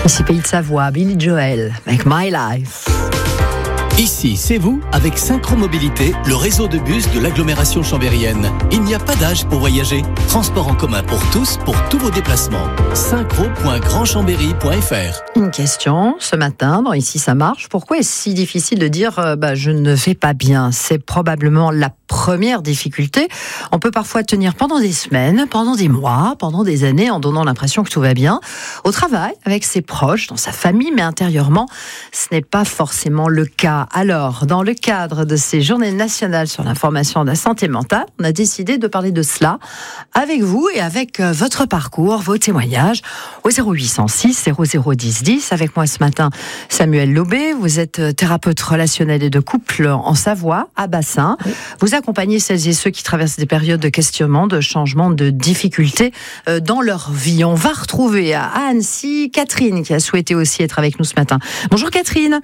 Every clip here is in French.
Ici Pays de Savoie, Billy Joel, Make My Life. Ici, c'est vous, avec Synchro Mobilité, le réseau de bus de l'agglomération chambérienne. Il n'y a pas d'âge pour voyager. Transport en commun pour tous, pour tous vos déplacements. synchro.grandchambéry.fr. Une question, ce matin, dans Ici ça marche. Pourquoi est-ce si difficile de dire je ne vais pas bien? C'est probablement la première difficulté. On peut parfois tenir pendant des semaines, pendant des mois, pendant des années, en donnant l'impression que tout va bien. Au travail, avec ses proches, dans sa famille, mais intérieurement, ce n'est pas forcément le cas. Alors, dans le cadre de ces journées nationales sur l'information de la santé mentale, on a décidé de parler de cela avec vous et avec votre parcours, vos témoignages au 0806 0010 10. Avec moi ce matin, Samuel Lobé. Vous êtes thérapeute relationnel et de couple en Savoie, à Bassin. Oui. Vous accompagnez celles et ceux qui traversent des périodes de questionnement, de changement, de difficultés dans leur vie. On va retrouver à Annecy Catherine qui a souhaité aussi être avec nous ce matin. Bonjour Catherine.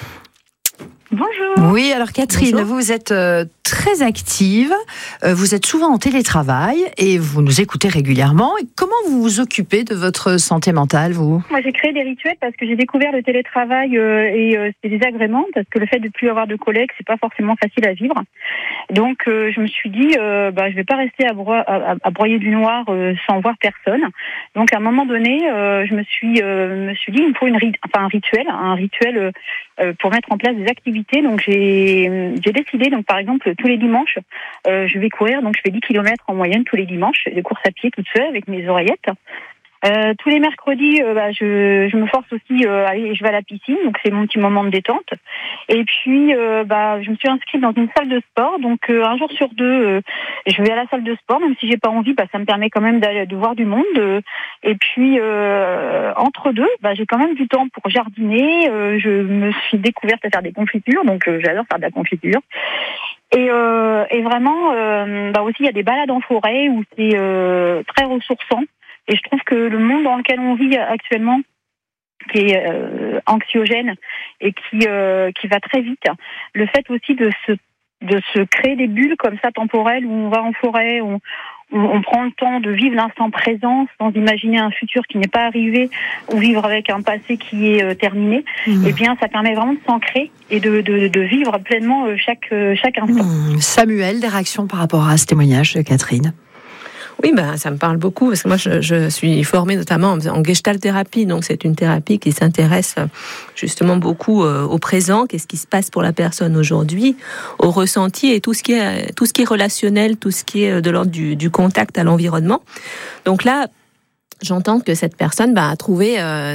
Bonjour. Oui, alors Catherine, bonjour. Vous êtes très active, vous êtes souvent en télétravail et vous nous écoutez régulièrement. Comment vous vous occupez de votre santé mentale, vous ? Moi, j'ai créé des rituels parce que j'ai découvert le télétravail et c'est désagrément parce que le fait de ne plus avoir de collègues, c'est pas forcément facile à vivre. Donc, je me suis dit, je vais pas rester à broyer du noir sans voir personne. Donc, à un moment donné, je me suis dit, il me faut un rituel pour mettre en place des activités. Donc j'ai décidé, donc par exemple tous les dimanches, je vais courir, donc je fais 10 km en moyenne tous les dimanches, des courses à pied toute seule avec mes oreillettes. Tous les mercredis, je me force aussi, je vais à la piscine, donc c'est mon petit moment de détente. Et puis, je me suis inscrite dans une salle de sport, donc un jour sur deux, je vais à la salle de sport, même si j'ai pas envie, ça me permet quand même de voir du monde. Et puis, entre deux, j'ai quand même du temps pour jardiner. Je me suis découverte à faire des confitures, donc j'adore faire de la confiture. Et vraiment, aussi il y a des balades en forêt où c'est très ressourçant. Et je trouve que le monde dans lequel on vit actuellement, qui est anxiogène et qui va très vite, le fait aussi de se créer des bulles comme ça temporelles où on va en forêt, où on prend le temps de vivre l'instant présent sans imaginer un futur qui n'est pas arrivé ou vivre avec un passé qui est terminé, eh bien ça permet vraiment de s'ancrer et de vivre pleinement chaque instant. Samuel, des réactions par rapport à ce témoignage de Catherine ? Oui, ça me parle beaucoup parce que moi, je suis formée notamment en gestalt thérapie, donc c'est une thérapie qui s'intéresse justement beaucoup au présent, qu'est-ce qui se passe pour la personne aujourd'hui, au ressenti et tout ce qui est relationnel, tout ce qui est de l'ordre du contact à l'environnement. Donc là, j'entends que cette personne a trouvé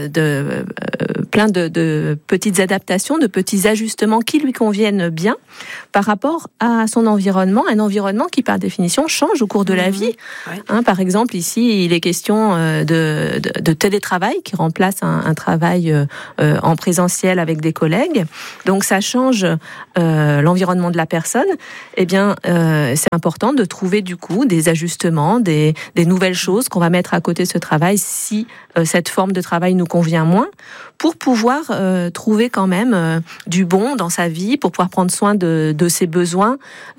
plein de petites adaptations, de petits ajustements qui lui conviennent bien par rapport à son environnement, un environnement qui par définition change au cours de la vie. Ouais. Par exemple, ici, il est question de télétravail qui remplace un travail en présentiel avec des collègues. Donc ça change l'environnement de la personne. Eh bien, c'est important de trouver du coup des ajustements, des nouvelles choses qu'on va mettre à côté de ce travail si cette forme de travail nous convient moins, pour pouvoir trouver quand même du bon dans sa vie, pour pouvoir prendre soin de ses besoins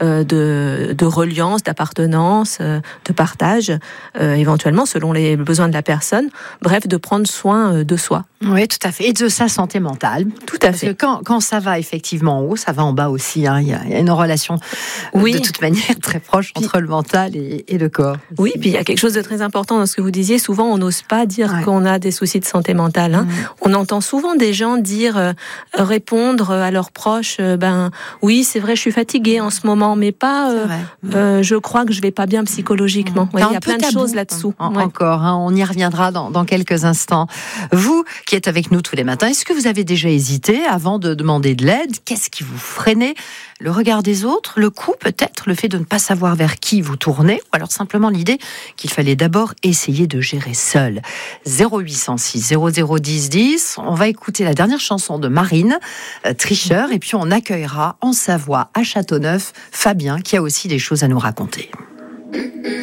de reliance, d'appartenance, de partage, éventuellement selon les besoins de la personne, bref, de prendre soin de soi. Oui, tout à fait. Et de sa santé mentale. Tout à fait. Parce que quand ça va effectivement en haut, ça va en bas aussi. Il y a une relation de toute manière très proche entre le mental et le corps. Oui, puis il y a quelque chose de très important dans ce que vous disiez. Souvent, on n'ose pas dire qu'on a des soucis de santé mentale. On entend souvent des gens dire, répondre à leurs proches, oui, c'est vrai, je suis fatiguée en ce moment, mais pas, je crois que je vais pas bien psychologiquement. Il y a plein de choses là-dessous. Encore, on y reviendra dans quelques instants. Vous, qui êtes avec nous tous les matins, est-ce que vous avez déjà hésité avant de demander de l'aide ? Qu'est-ce qui vous freinait ? Le regard des autres, le coup peut-être, le fait de ne pas savoir vers qui vous tournez, ou alors simplement l'idée qu'il fallait d'abord essayer de gérer seul. 0806 0010 10. On va écouter la dernière chanson de Marine, Tricheur, et puis on accueillera en Savoie, à Châteauneuf, Fabien, qui a aussi des choses à nous raconter.